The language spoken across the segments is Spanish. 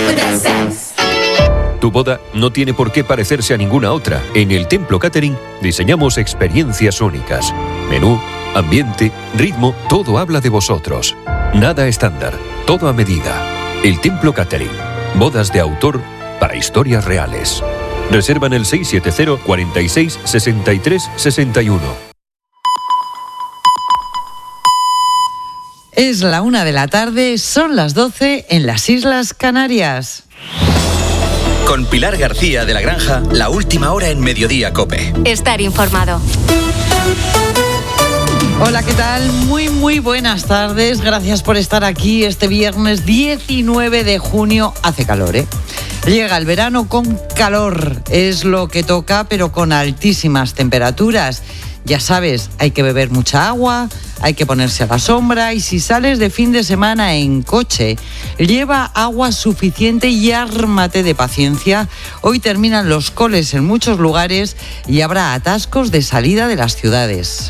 Tu boda no tiene por qué parecerse a ninguna otra. En el Templo Catering diseñamos experiencias únicas. Menú, ambiente, ritmo, todo habla de vosotros. Nada estándar, todo a medida. El Templo Catering. Bodas de autor para historias reales. Reserva en el 670 46 63 61. Es la 1:00 p.m, son las 12 en las Islas Canarias. Con Pilar García de la Granja, la última hora en Mediodía COPE. Estar informado. Hola, ¿qué tal? Muy buenas tardes. Gracias por estar aquí este viernes 19 de junio. Hace calor, ¿eh? Llega el verano con calor. Es lo que toca, pero con altísimas temperaturas. Ya sabes, hay que beber mucha agua, hay que ponerse a la sombra y si sales de fin de semana en coche, lleva agua suficiente y ármate de paciencia. Hoy terminan los coles en muchos lugares y habrá atascos de salida de las ciudades.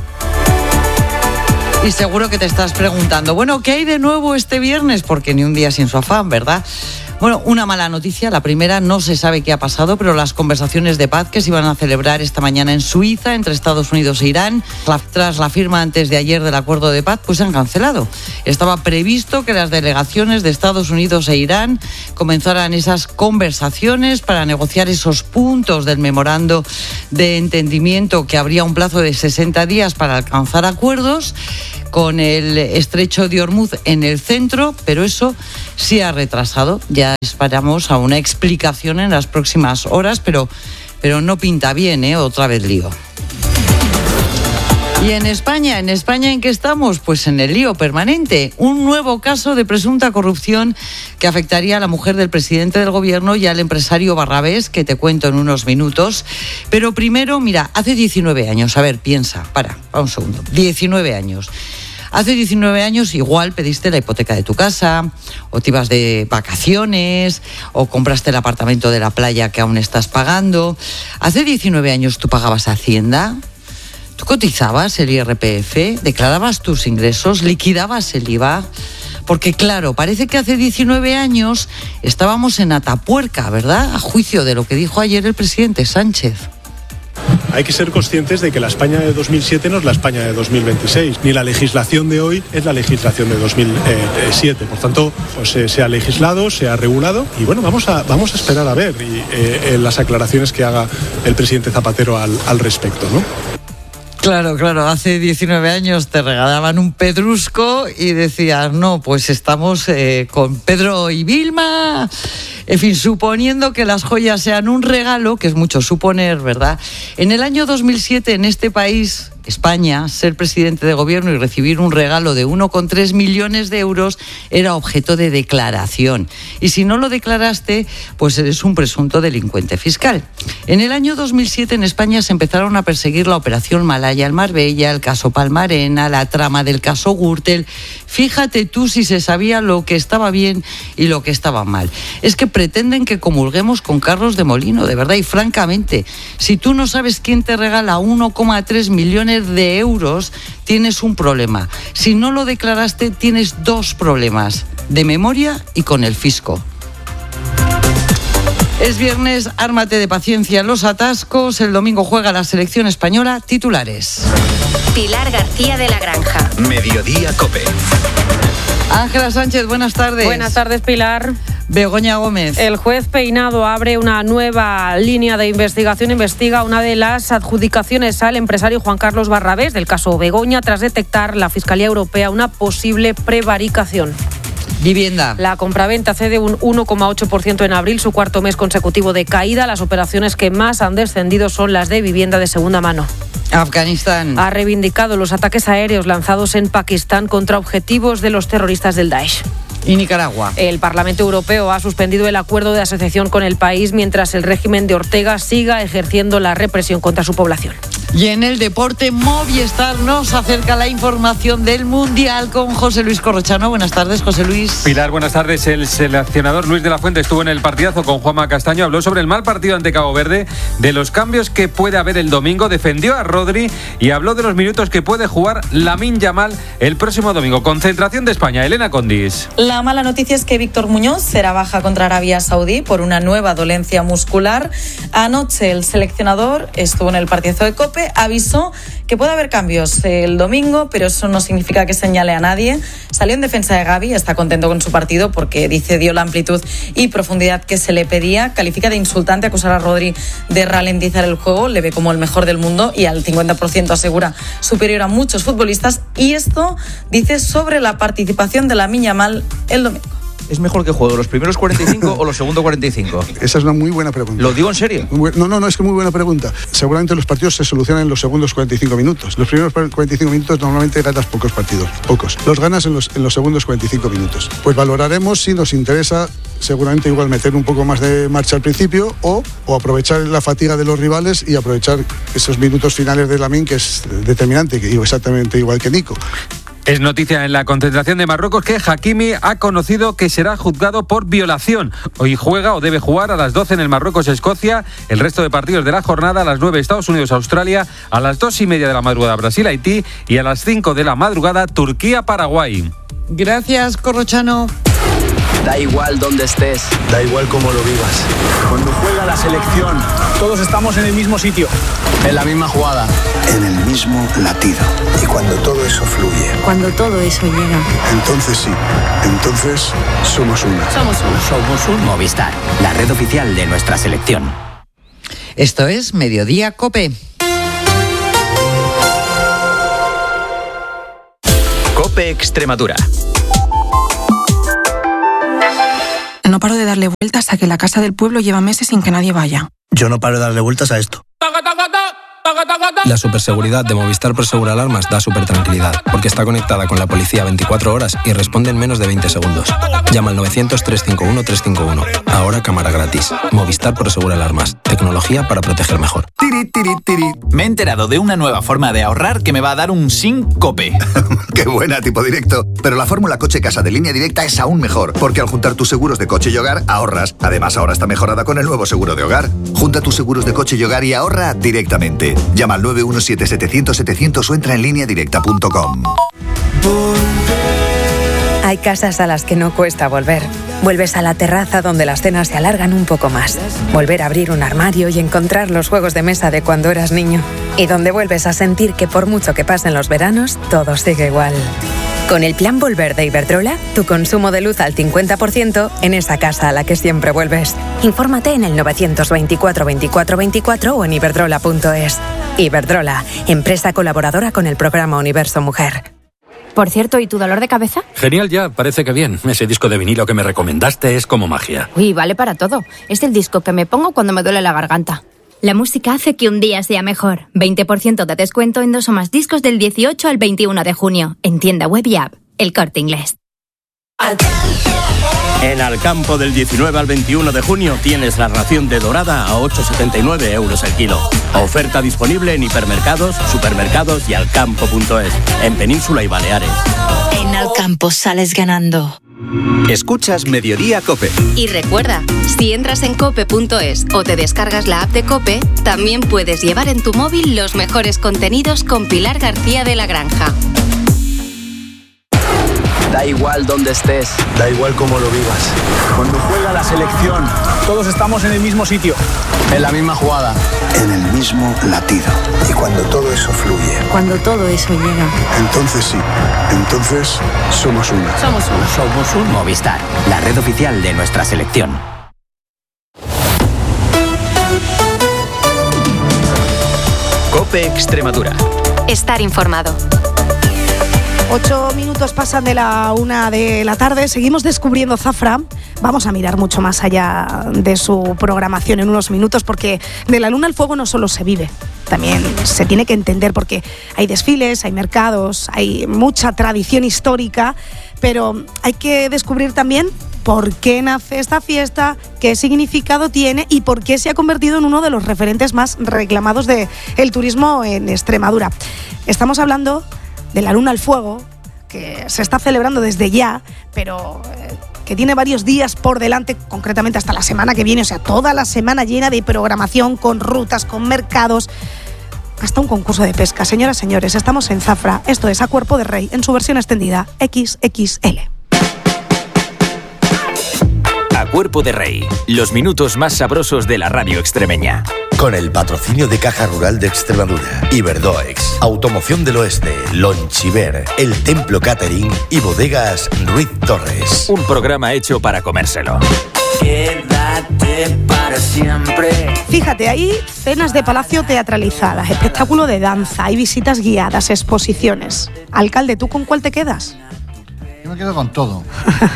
Y seguro que te estás preguntando, bueno, ¿qué hay de nuevo este viernes? Porque ni un día sin su afán, ¿verdad? Bueno, una mala noticia. La primera, no se sabe qué ha pasado, pero las conversaciones de paz que se iban a celebrar esta mañana en Suiza entre Estados Unidos e Irán, tras la firma antes de ayer del acuerdo de paz, pues se han cancelado. Estaba previsto que las delegaciones de Estados Unidos e Irán comenzaran esas conversaciones para negociar esos puntos del memorando de entendimiento, que habría un plazo de 60 días para alcanzar acuerdos, con el estrecho de Hormuz en el centro, pero eso sí ha retrasado. Ya esperamos a una explicación en las próximas horas, pero no pinta bien, ¿eh? Otra vez lío. Y en España, ¿en qué estamos? Pues en el lío permanente. Un nuevo caso de presunta corrupción que afectaría a la mujer del presidente del gobierno y al empresario Barrabés, que te cuento en unos minutos. Pero primero, mira, hace 19 años, a ver, piensa, para un segundo, 19 años. Hace 19 años igual pediste la hipoteca de tu casa, o te ibas de vacaciones, o compraste el apartamento de la playa que aún estás pagando. Hace 19 años tú pagabas Hacienda, tú cotizabas el IRPF, declarabas tus ingresos, liquidabas el IVA. Porque claro, parece que hace 19 años estábamos en Atapuerca, ¿verdad? A juicio de lo que dijo ayer el presidente Sánchez. Hay que ser conscientes de que la España de 2007 no es la España de 2026, ni la legislación de hoy es la legislación de 2007. Por tanto, pues, se ha legislado, se ha regulado y bueno, vamos a esperar a ver las aclaraciones que haga el presidente Zapatero al respecto, ¿no? Claro, hace 19 años te regalaban un pedrusco y decías, no, pues estamos con Pedro y Vilma. En fin, suponiendo que las joyas sean un regalo, que es mucho suponer, ¿verdad? En el año 2007, en este país, España, ser presidente de gobierno y recibir un regalo de 1,3 millones de euros era objeto de declaración. Y si no lo declaraste, pues eres un presunto delincuente fiscal. En el año 2007 en España se empezaron a perseguir la operación Malaya en Marbella, el caso Palmarena, la trama del caso Gürtel. Fíjate tú si se sabía lo que estaba bien y lo que estaba mal. Es que pretenden que comulguemos con carros de molino, de verdad, y francamente, si tú no sabes quién te regala 1,3 millones de euros, tienes un problema. Si no lo declaraste, tienes dos problemas, de memoria y con el fisco. Es viernes, ármate de paciencia en los atascos. El domingo juega la selección española. Titulares. Pilar García de la Granja. Mediodía COPE. Ángela Sánchez, buenas tardes. Buenas tardes, Pilar. Begoña Gómez. El juez Peinado abre una nueva línea de investigación. Investiga una de las adjudicaciones al empresario Juan Carlos Barrabés del caso Begoña, tras detectar la Fiscalía Europea una posible prevaricación. Vivienda. La compraventa cede un 1,8% en abril, su cuarto mes consecutivo de caída. Las operaciones que más han descendido son las de vivienda de segunda mano. Afganistán. Ha reivindicado los ataques aéreos lanzados en Pakistán contra objetivos de los terroristas del Daesh. Y Nicaragua. El Parlamento Europeo ha suspendido el acuerdo de asociación con el país mientras el régimen de Ortega siga ejerciendo la represión contra su población. Y en el deporte, Movistar nos acerca la información del Mundial con José Luis Corrochano. Buenas tardes, José Luis. Pilar, buenas tardes. El seleccionador Luis de la Fuente estuvo en el partidazo con Juanma Castaño. Habló sobre el mal partido ante Cabo Verde, de los cambios que puede haber el domingo, defendió a Rodri y habló de los minutos que puede jugar Lamine Yamal el próximo domingo. Concentración de España. Elena Condis. La mala noticia es que Víctor Muñoz será baja contra Arabia Saudí por una nueva dolencia muscular. Anoche el seleccionador estuvo en el partidazo de COPE, avisó que puede haber cambios el domingo, pero eso no significa que señale a nadie. Salió en defensa de Gavi, está contento con su partido porque dice dio la amplitud y profundidad que se le pedía. Califica de insultante acusar a Rodri de ralentizar el juego, le ve como el mejor del mundo y al 50% asegura superior a muchos futbolistas. Y esto dice sobre la participación de Lamine Yamal el domingo. ¿Es mejor que juegue los primeros 45 o los segundos 45? Esa es una muy buena pregunta. ¿Lo digo en serio? No, es que muy buena pregunta. Seguramente los partidos se solucionan en los segundos 45 minutos. Los primeros 45 minutos normalmente ganas pocos partidos, pocos. Los ganas en los segundos 45 minutos. Pues valoraremos si nos interesa seguramente igual meter un poco más de marcha al principio o aprovechar la fatiga de los rivales y aprovechar esos minutos finales de Lamine, que es determinante, que digo exactamente igual que Nico. Es noticia en la concentración de Marruecos que Hakimi ha conocido que será juzgado por violación. Hoy juega o debe jugar a las 12 en el Marruecos-Escocia. El resto de partidos de la jornada: a las 9 Estados Unidos-Australia, a las 2:30 de la madrugada Brasil-Haití y a las 5 de la madrugada Turquía-Paraguay. Gracias, Corrochano. Da igual donde estés, da igual cómo lo vivas. Cuando juega la selección, todos estamos en el mismo sitio, en la misma jugada, en el mismo latido. Y cuando todo eso fluye, cuando todo eso llega, entonces sí, entonces somos uno. Somos un Movistar, la red oficial de nuestra selección. Esto es Mediodía COPE. COPE Extremadura. No paro de darle vueltas a que la casa del pueblo lleva meses sin que nadie vaya. Yo no paro de darle vueltas a esto. La superseguridad de Movistar Prosegura Alarmas da supertranquilidad, porque está conectada con la policía 24 horas y responde en menos de 20 segundos. Llama al 900-351-351. Ahora cámara gratis. Movistar Prosegura Alarmas. Tecnología para proteger mejor. Me he enterado de una nueva forma de ahorrar que me va a dar un síncope. ¡Qué buena, tipo directo! Pero la fórmula coche-casa de Línea Directa es aún mejor, porque al juntar tus seguros de coche y hogar, ahorras. Además, ahora está mejorada con el nuevo seguro de hogar. Junta tus seguros de coche y hogar y ahorra directamente. Llama al 917-700-700 o entra en lineadirecta.com. Hay casas a las que no cuesta volver. Vuelves a la terraza donde las cenas se alargan un poco más. Volver a abrir un armario y encontrar los juegos de mesa de cuando eras niño. Y donde vuelves a sentir que por mucho que pasen los veranos, todo sigue igual. Con el plan Volver de Iberdrola, tu consumo de luz al 50% en esa casa a la que siempre vuelves. Infórmate en el 924 24 24 o en iberdrola.es. Iberdrola, empresa colaboradora con el programa Universo Mujer. Por cierto, ¿y tu dolor de cabeza? Genial ya, parece que bien. Ese disco de vinilo que me recomendaste es como magia. Uy, vale para todo. Es el disco que me pongo cuando me duele la garganta. La música hace que un día sea mejor. 20% de descuento en 2 o más discos del 18 al 21 de junio. En tienda web y app. El Corte Inglés. En Alcampo del 19 al 21 de junio tienes la ración de dorada a 8,79 euros el kilo. Oferta disponible en hipermercados, supermercados y alcampo.es. En Península y Baleares. En Alcampo sales ganando. Escuchas Mediodía COPE. Y recuerda, si entras en cope.es o te descargas la app de COPE, también puedes llevar en tu móvil los mejores contenidos con Pilar García de la Granja. Da igual donde estés, da igual cómo lo vivas. Cuando juega la selección, todos estamos en el mismo sitio, en la misma jugada, en el mismo latido. Y cuando todo eso fluye, cuando todo eso llega, entonces sí, entonces somos uno. Somos un Movistar, la red oficial de nuestra selección. COPE Extremadura. Estar informado. 8 minutos pasan de la 1 de la tarde. Seguimos descubriendo Zafra. Vamos a mirar mucho más allá de su programación en unos minutos, porque de la Luna al Fuego no solo se vive, también se tiene que entender, porque hay desfiles, hay mercados, hay mucha tradición histórica, pero hay que descubrir también por qué nace esta fiesta, qué significado tiene y por qué se ha convertido en uno de los referentes más reclamados del turismo en Extremadura. Estamos hablando de la Luna al Fuego, que se está celebrando desde ya, pero que tiene varios días por delante, concretamente hasta la semana que viene, o sea, toda la semana llena de programación, con rutas, con mercados, hasta un concurso de pesca. Señoras, señores, estamos en Zafra, esto es A Cuerpo de Rey, en su versión extendida XXL. A Cuerpo de Rey, los minutos más sabrosos de la radio extremeña. Con el patrocinio de Caja Rural de Extremadura, Iberdoex, Automoción del Oeste, Lonchiver, El Templo Catering y Bodegas Ruiz Torres. Un programa hecho para comérselo. Quédate para siempre. Fíjate, hay cenas de palacio teatralizadas, espectáculo de danza, hay visitas guiadas, exposiciones. Alcalde, ¿tú con cuál te quedas? Yo me quedo con todo,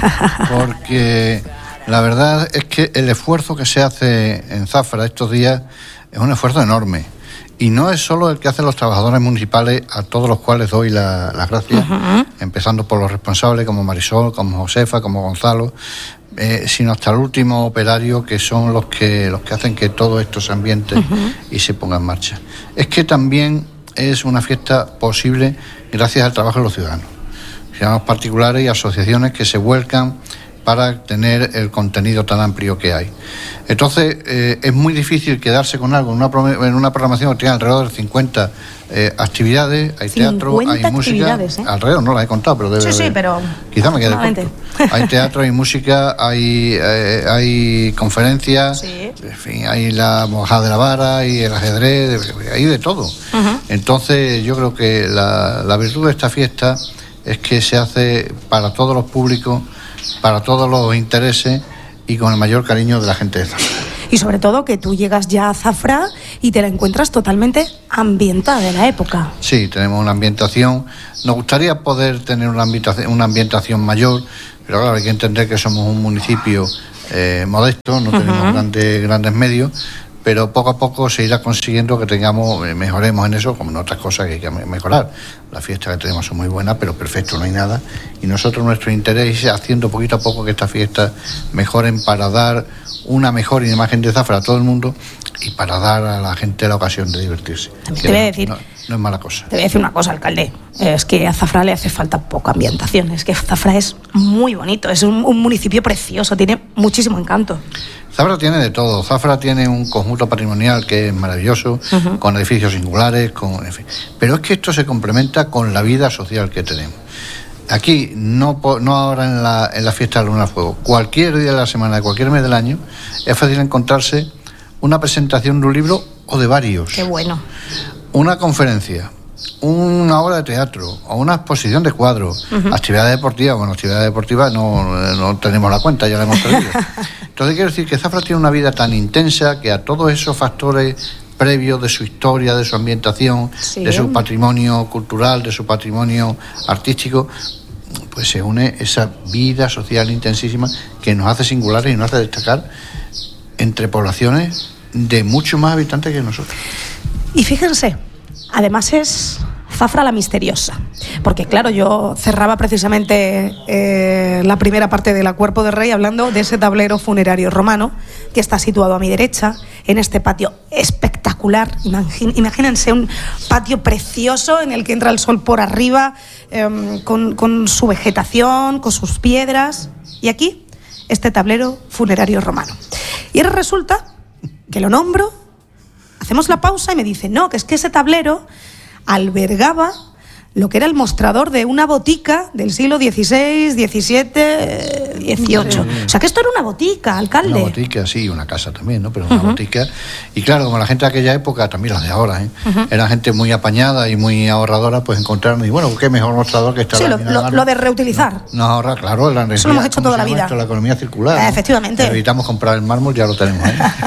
porque la verdad es que el esfuerzo que se hace en Zafra estos días es un esfuerzo enorme. Y no es solo el que hacen los trabajadores municipales, a todos los cuales doy las gracias, empezando por los responsables como Marisol, como Josefa, como Gonzalo, sino hasta el último operario, que son los que hacen que todo esto se ambiente y se ponga en marcha. Es que también es una fiesta posible gracias al trabajo de los ciudadanos particulares y asociaciones que se vuelcan para tener el contenido tan amplio que hay. Entonces, es muy difícil quedarse con algo en una programación que tiene alrededor de 50 actividades, hay teatro, hay música, alrededor, no las he contado, pero debe haber, pero quizá me quede corto. Hay teatro, hay música, hay conferencias, en fin, hay la mojada de la vara, hay el ajedrez, hay de todo. Entonces, yo creo que la virtud de esta fiesta es que se hace para todos los públicos, para todos los intereses y con el mayor cariño de la gente de Zafra. Y sobre todo que tú llegas ya a Zafra y te la encuentras totalmente ambientada de la época. Sí, tenemos una ambientación. Nos gustaría poder tener una ambientación mayor, pero claro, hay que entender que somos un municipio modesto, no tenemos grandes medios, pero poco a poco se irá consiguiendo que mejoremos en eso, como en otras cosas que hay que mejorar. Las fiestas que tenemos son muy buenas, pero perfecto no hay nada. Y nosotros, nuestro interés es haciendo poquito a poco que estas fiestas mejoren para dar una mejor imagen de Zafra a todo el mundo y para dar a la gente la ocasión de divertirse. Te voy a decir, no es mala cosa. Te voy a decir una cosa, alcalde. Es que a Zafra le hace falta poca ambientación. Es que Zafra es muy bonito, es un municipio precioso, tiene muchísimo encanto. Zafra tiene de todo. Zafra tiene un conjunto patrimonial que es maravilloso, con edificios singulares, en fin. Pero es que esto se complementa con la vida social que tenemos. Aquí, no ahora en la fiesta de la Luna al Fuego, cualquier día de la semana, de cualquier mes del año, es fácil encontrarse una presentación de un libro o de varios. Qué bueno. Una conferencia, una obra de teatro o una exposición de cuadros, actividades deportivas. Bueno, actividades deportivas no tenemos la cuenta, ya la hemos perdido. Entonces quiero decir que Zafra tiene una vida tan intensa que a todos esos factores previos de su historia, de su ambientación, de su patrimonio cultural, de su patrimonio artístico, pues se une esa vida social intensísima que nos hace singulares y nos hace destacar entre poblaciones de mucho más habitantes que nosotros. Y fíjense, además es Zafra la misteriosa, porque claro, yo cerraba precisamente la primera parte de la Cuerpo de Rey hablando de ese tablero funerario romano que está situado a mi derecha, en este patio espectacular. Imagínense un patio precioso en el que entra el sol por arriba, con su vegetación, con sus piedras, y aquí este tablero funerario romano. Y ahora resulta que lo nombro, hacemos la pausa y me dice, no, que es que ese tablero albergaba lo que era el mostrador de una botica del siglo XVI, XVII, XVIII. O sea, que esto era una botica, alcalde. Una botica, sí, una casa también, ¿no? Pero una botica. Y claro, como la gente de aquella época, también las de ahora, era gente muy apañada y muy ahorradora, pues encontraron, y bueno, qué mejor mostrador que esta. Sí, lo de reutilizar. No ahorra, claro, la energía. Eso lo hemos hecho toda la vida. La economía circular. Efectivamente. ¿No? Evitamos comprar el mármol, ya lo tenemos,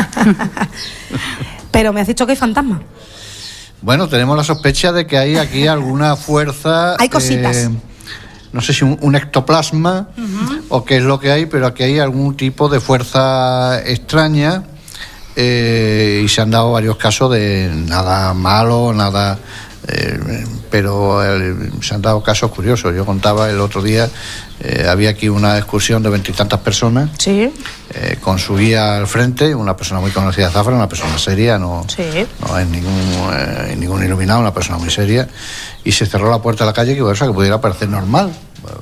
Pero me has dicho que hay fantasma. Bueno, tenemos la sospecha de que hay aquí alguna fuerza. Hay cositas. No sé si un ectoplasma o qué es lo que hay, pero aquí hay algún tipo de fuerza extraña y se han dado varios casos de nada malo, nada Pero se han dado casos curiosos. Yo contaba el otro día, había aquí una excursión de 20 y tantas personas, sí, con su guía al frente, una persona muy conocida de Zafra, una persona seria, no es ningún iluminado, una persona muy seria, y se cerró la puerta de la calle que pudiera parecer normal.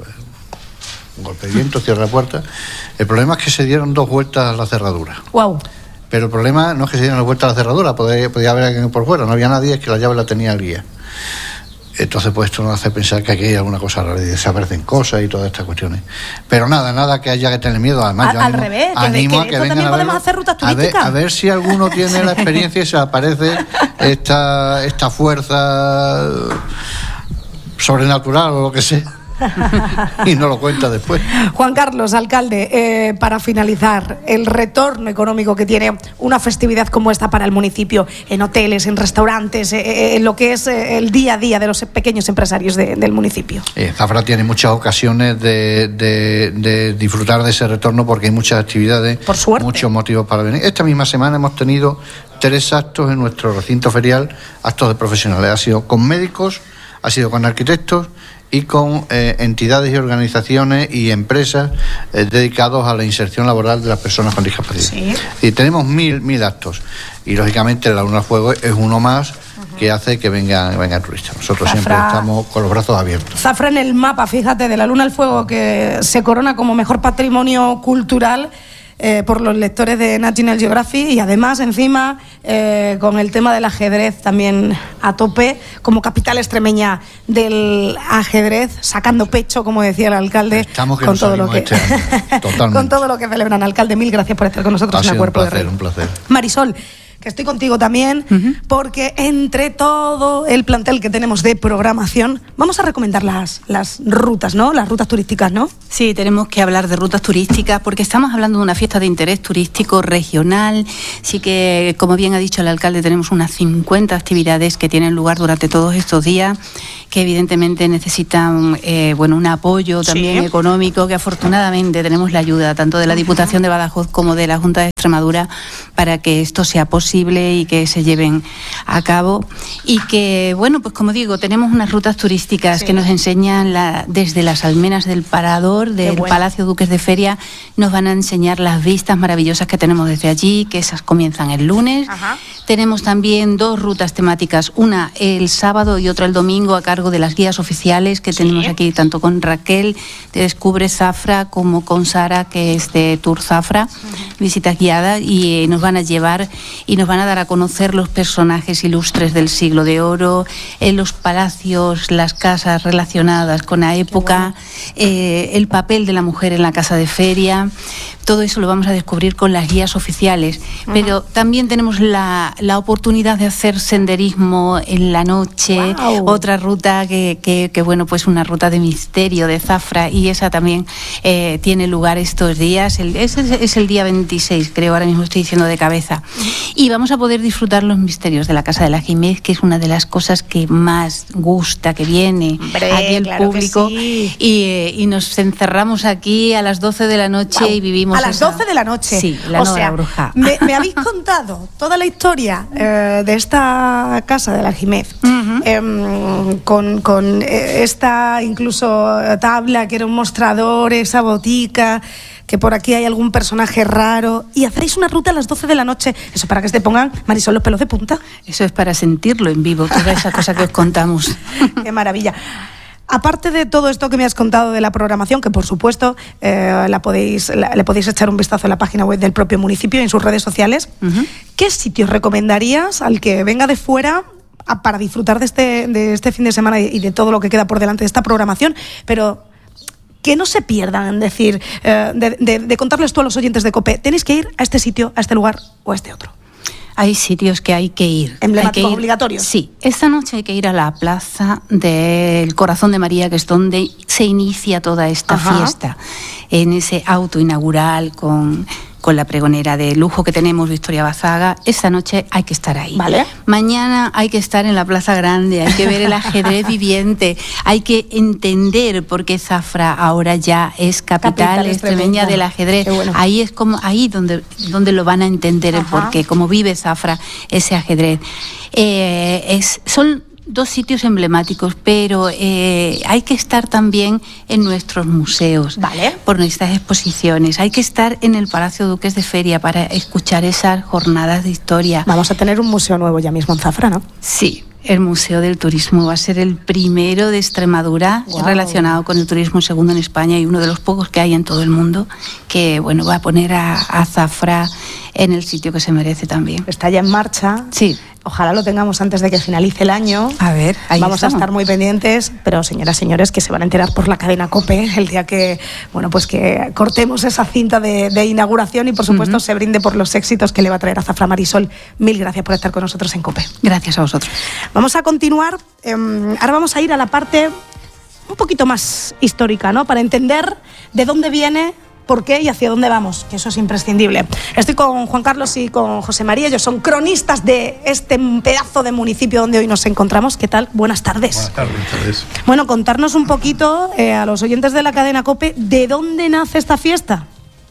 Un golpe de viento, cierra la puerta. El problema es que se dieron 2 vueltas a la cerradura. Wow. Pero el problema no es que se dieran 2 vueltas a la cerradura, podía haber alguien por fuera, no había nadie, es que la llave la tenía el guía. Entonces, pues esto nos hace pensar que aquí hay alguna cosa rara y desaparecen cosas y todas estas cuestiones. Pero nada que haya que tener miedo. Además, yo al revés, animo a que vengan también podemos hacer rutas turísticas. A ver si alguno tiene la experiencia y se aparece esta fuerza sobrenatural o lo que sea. Y no lo cuenta después. Juan Carlos, alcalde, para finalizar, el retorno económico que tiene una festividad como esta para el municipio, en hoteles, en restaurantes, en lo que es el día a día de los pequeños empresarios del municipio. Zafra tiene muchas ocasiones de disfrutar de ese retorno porque hay muchas actividades, por suerte, muchos motivos para venir. Esta misma semana hemos tenido 3 actos en nuestro recinto ferial, actos de profesionales. Ha sido con médicos, ha sido con arquitectos y con entidades y organizaciones y empresas dedicados a la inserción laboral de las personas con discapacidad. Sí. Y tenemos 1000 actos. Y lógicamente la Luna al Fuego es uno más que hace que vengan turistas. Nosotros siempre estamos con los brazos abiertos. Zafra en el mapa, fíjate, de la Luna al Fuego, que se corona como mejor patrimonio cultural por los lectores de National Geographic, y además encima con el tema del ajedrez también a tope, como capital extremeña del ajedrez, sacando pecho, como decía el alcalde. Estamos que con todo lo que totalmente. con todo lo que celebran. Alcalde, mil gracias por estar con nosotros en el Cuerpo de Rey. Un placer. Marisol, que estoy contigo también, porque entre todo el plantel que tenemos de programación, vamos a recomendar las rutas, ¿no? Las rutas turísticas, ¿no? Sí, tenemos que hablar de rutas turísticas porque estamos hablando de una fiesta de interés turístico regional. Sí que, como bien ha dicho el alcalde, tenemos unas 50 actividades que tienen lugar durante todos estos días, que evidentemente necesitan un apoyo también económico, que afortunadamente tenemos la ayuda tanto de la Diputación de Badajoz como de la Junta de Extremadura para que esto sea posible y que se lleven a cabo. Y que, pues como digo, tenemos unas rutas turísticas que nos enseñan desde las almenas del Parador, del Palacio Duques de Feria, nos van a enseñar las vistas maravillosas que tenemos desde allí, que esas comienzan el lunes. Tenemos también 2 rutas temáticas, una el sábado y otra el domingo, a cargo de las guías oficiales que tenemos aquí, tanto con Raquel de Descubre Zafra como con Sara, que es de Tour Zafra, visitas guiadas, y nos van a llevar y nos van a dar a conocer los personajes ilustres del siglo de oro, los palacios, las casas relacionadas con la época, el papel de la mujer en la casa de feria. Todo eso lo vamos a descubrir con las guías oficiales, pero también tenemos la oportunidad de hacer senderismo en la noche, otra ruta que pues una ruta de misterio de Zafra, y esa también tiene lugar estos días. Es el día 26, creo, ahora mismo estoy diciendo de cabeza. Y vamos a poder disfrutar los misterios de la Casa de la Jimez, que es una de las cosas que más gusta, que viene aquí el público, y nos encerramos aquí a las 12 de la noche y vivimos a las 12 de la noche. Sí, la Nueva Bruja. Me habéis contado toda la historia de esta Casa de la Jimez, con esta incluso tabla que era un mostrador, esa botica, que por aquí hay algún personaje raro, y hacéis una ruta a las 12 de la noche. Eso para que se te pongan, Marisol, los pelos de punta. Eso es para sentirlo en vivo, toda esa cosa que os contamos. Qué maravilla. Aparte de todo esto que me has contado de la programación, que por supuesto le podéis echar un vistazo en la página web del propio municipio y en sus redes sociales, ¿qué sitios recomendarías al que venga de fuera para disfrutar de este fin de semana y de todo lo que queda por delante de esta programación? Pero que no se pierdan, decir, de contarles tú a los oyentes de COPE, tenéis que ir a este sitio, a este lugar o a este otro. Hay sitios que hay que ir. ¿Emblemáticos, obligatorios? Sí. Esta noche hay que ir a la Plaza del Corazón de María, que es donde se inicia toda esta fiesta. En ese auto inaugural con la pregonera de lujo que tenemos, Victoria Bazaga. Esta noche hay que estar ahí. Vale. Mañana hay que estar en la Plaza Grande, hay que ver el ajedrez viviente, hay que entender por qué Zafra ahora ya es capital extremeña del ajedrez. Bueno. Ahí es como donde lo van a entender el porqué, cómo vive Zafra ese ajedrez. Son 2 sitios emblemáticos, pero hay que estar también en nuestros museos, por nuestras exposiciones. Hay que estar en el Palacio Duques de Feria para escuchar esas jornadas de historia. Vamos a tener un museo nuevo ya mismo en Zafra, ¿no? Sí. El Museo del Turismo va a ser el primero de Extremadura relacionado con el turismo, segundo en España y uno de los pocos que hay en todo el mundo, que bueno, va a poner a Zafra en el sitio que se merece también. Está ya en marcha. Sí. Ojalá lo tengamos antes de que finalice el año. A ver, ahí vamos estamos. a estar muy pendientes, pero señoras, señores, que se van a enterar por la cadena COPE el día que, bueno, pues que cortemos esa cinta de inauguración y por supuesto se brinde por los éxitos que le va a traer a Zafra. Marisol, mil gracias por estar con nosotros en COPE. Gracias a vosotros. Vamos a continuar. Ahora vamos a ir a la parte un poquito más histórica, ¿no? Para entender de dónde viene, por qué y hacia dónde vamos, que eso es imprescindible. Estoy con Juan Carlos y con José María, ellos son cronistas de este pedazo de municipio donde hoy nos encontramos. ¿Qué tal? Buenas tardes. Buenas tardes. Bueno, contarnos un poquito a los oyentes de la cadena COPE, ¿de dónde nace esta fiesta?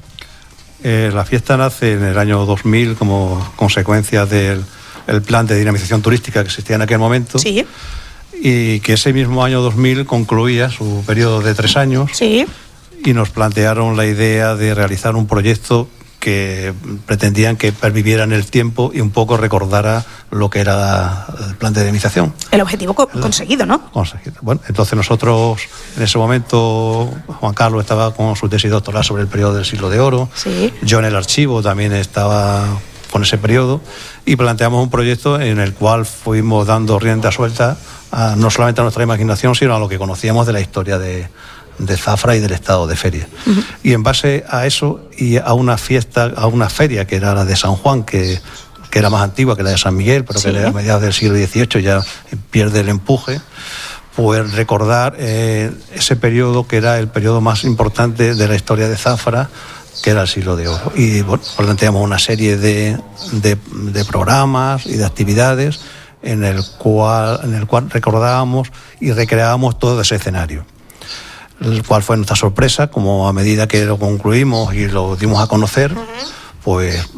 La fiesta nace en el año 2000 como consecuencia del plan de dinamización turística que existía en aquel momento. Sí. Y que ese mismo año 2000 concluía su periodo de 3 años. Sí. Y nos plantearon la idea de realizar un proyecto que pretendían que perviviera en el tiempo y un poco recordara lo que era el plan de dinamización. El objetivo conseguido, ¿no? Conseguido. Bueno, entonces nosotros, en ese momento, Juan Carlos estaba con su tesis doctoral sobre el periodo del Siglo de Oro. Sí. Yo en el archivo también estaba con ese periodo y planteamos un proyecto en el cual fuimos dando rienda suelta no solamente a nuestra imaginación, sino a lo que conocíamos de la historia de Zafra y del estado de feria. Y en base a eso y a una fiesta, a una feria que era la de San Juan, que era más antigua que la de San Miguel, pero que a mediados del siglo XVIII ya pierde el empuje, pues recordar ese periodo que era el periodo más importante de la historia de Zafra, que era el Siglo de Oro. Y bueno, planteamos una serie de programas y de actividades en el cual recordábamos y recreábamos todo ese escenario. El cual fue nuestra sorpresa, como a medida que lo concluimos y lo dimos a conocer, pues